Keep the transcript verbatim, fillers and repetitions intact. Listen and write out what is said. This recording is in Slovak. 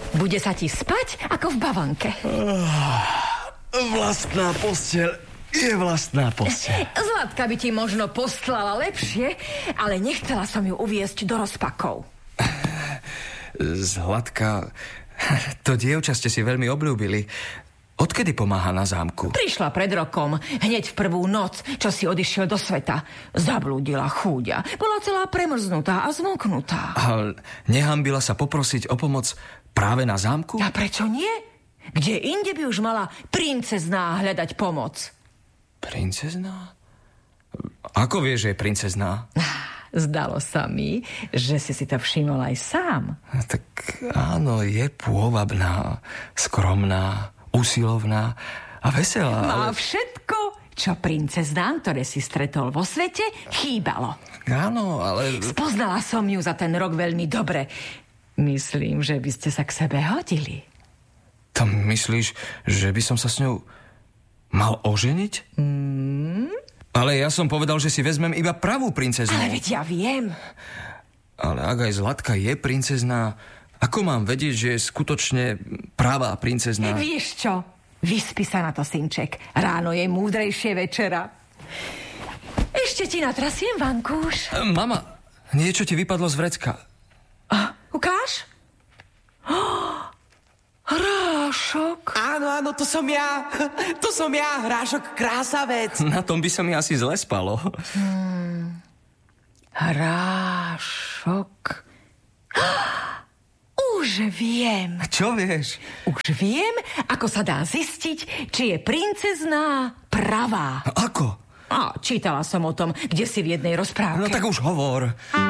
Bude sa ti spať ako v bavlnke. Vlastná posteľ je vlastná posteľ. Zlatka by ti možno postlala lepšie, ale nechcela som ju uviesť do rozpakov. Zlatka, to dievča ste si veľmi obľúbili. Odkedy pomáha na zámku? Prišla pred rokom, hneď v prvú noc, čo si odišiel do sveta. Zablúdila chúďa. Bola celá premrznutá a zmoknutá. A nehambila sa poprosiť o pomoc práve na zámku? A prečo nie? Kde inde by už mala princezná hľadať pomoc? Princezná? Ako vieš, že je princezná? Zdalo sa mi, že si si to všimol aj sám. Tak áno, je pôvabná, skromná, usilovná a veselá. Má ale... všetko, čo princeznám, ktoré si stretol vo svete, chýbalo. Áno, ale... Spoznala som ju za ten rok veľmi dobre. Myslím, že by ste sa k sebe hodili. To myslíš, že by som sa s ňou mal oženiť? Mm? Ale ja som povedal, že si vezmem iba pravú princeznu. Ale veď ja viem. Ale ak aj Zlatka je princezná, ako mám vedieť, že je skutočne pravá princezná? Vieš čo? Vyspí sa na to, synček. Ráno je múdrejšie večera. Ešte ti natrasiem vankúš. Mama, niečo ti vypadlo z vrecka. A, ukáž? Oh, Hrášok. Áno, áno, to som ja. To som ja, Hrášok krásavec. Na tom by sa mi asi zle spalo. Hmm. Hrášok. Už viem. Čo vieš? Už viem, ako sa dá zistiť, či je princezná pravá. Ako? A čítala som o tom, kde si v jednej rozprávke. No tak už hovor.